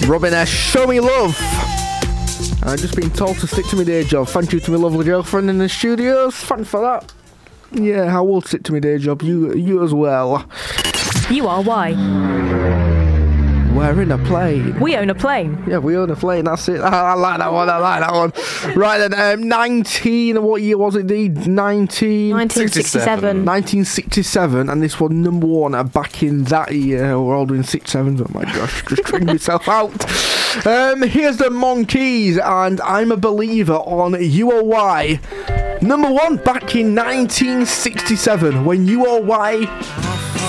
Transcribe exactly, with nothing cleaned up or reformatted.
Robin S, Show Me Love. I've just been told to stick to my day job. Thank you to my lovely girlfriend in the studios. Thanks for that. Yeah, I will stick to my day job. You, you as well. You are why. We're in a plane. We own a plane. Yeah, we own a plane. That's it. I, I like that one. I like that one. Right then, um, nineteen. What year was it? The nineteen. nineteen sixty-seven. nineteen sixty-seven, and this was number one uh, back in that year. We're all doing six sevens. Oh my gosh, just tricked myself out. Um, here's the Monkees, and I'm a Believer on U O Y. Number one back in nineteen sixty-seven, when U O Y